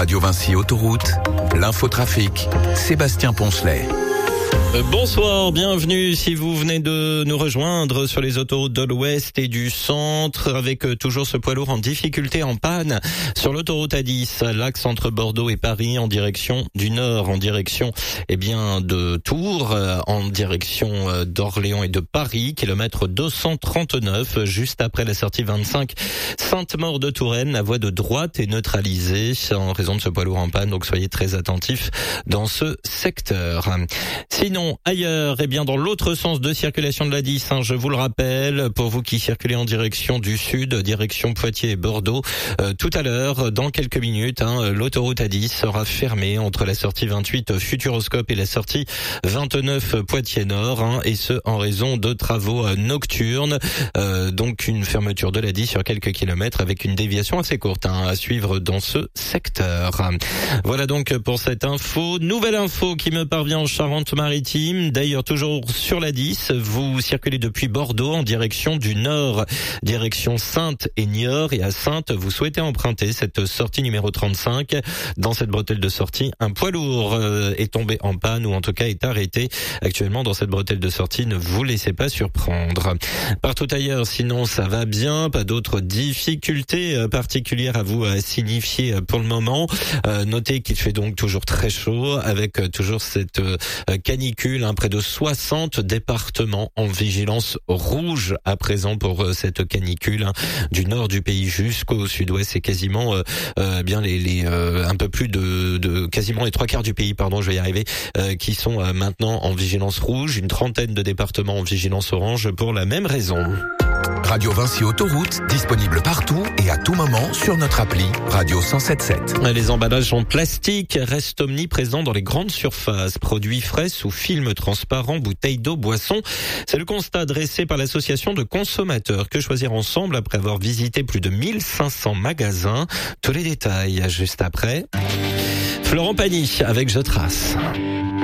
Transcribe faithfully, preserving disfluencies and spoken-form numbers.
Radio Vinci Autoroute, l'infotrafic, Sébastien Poncelet. Bonsoir, bienvenue si vous venez de nous rejoindre sur les autoroutes de l'Ouest et du Centre avec toujours ce poids lourd en difficulté, en panne sur l'autoroute A dix, l'axe entre Bordeaux et Paris en direction du Nord, en direction eh bien de Tours, en direction d'Orléans et de Paris, kilomètre deux cent trente-neuf, juste après la sortie vingt-cinq Sainte-Maure de Touraine. La voie de droite est neutralisée en raison de ce poids lourd en panne, donc soyez très attentifs dans ce secteur. Sinon, ailleurs, eh bien dans l'autre sens de circulation de l'A dix, hein, je vous le rappelle, pour vous qui circulez en direction du sud, direction Poitiers et Bordeaux, euh, tout à l'heure, dans quelques minutes, hein, l'autoroute A dix sera fermée entre la sortie vingt-huit Futuroscope et la sortie vingt-neuf Poitiers Nord, hein, et ce en raison de travaux euh, nocturnes. Euh, donc une fermeture de l'A dix sur quelques kilomètres avec une déviation assez courte hein, à suivre dans ce secteur. Voilà donc pour cette info. Nouvelle info qui me parvient en Charente-Maritime. D'ailleurs, toujours sur l'A dix, vous circulez depuis Bordeaux en direction du Nord, direction Saintes et Niort. Et à Saintes, vous souhaitez emprunter cette sortie numéro trente-cinq. Dans cette bretelle de sortie, un poids lourd euh, est tombé en panne ou en tout cas est arrêté. Actuellement, dans cette bretelle de sortie, ne vous laissez pas surprendre. Partout ailleurs, sinon, ça va bien. Pas d'autres difficultés euh, particulières à vous euh, signifier euh, pour le moment. Euh, notez qu'il fait donc toujours très chaud avec euh, toujours cette euh, canicule. Hein, près de soixante départements en vigilance rouge à présent pour euh, cette canicule hein, du nord du pays jusqu'au sud-ouest. C'est quasiment euh, euh, bien les, les euh, un peu plus de, de quasiment les trois quarts du pays, pardon, je vais y arriver, euh, qui sont euh, maintenant en vigilance rouge. Une trentaine de départements en vigilance orange pour la même raison. Radio Vinci Autoroute, disponible partout et à tout moment sur notre appli Radio cent sept sept. Les emballages en plastique restent omniprésents dans les grandes surfaces. Produits frais sous film transparent, bouteilles d'eau, boissons. C'est le constat dressé par l'association de consommateurs Que Choisir Ensemble après avoir visité plus de mille cinq cents magasins. Tous les détails juste après. Florent Pagny avec Je Trace.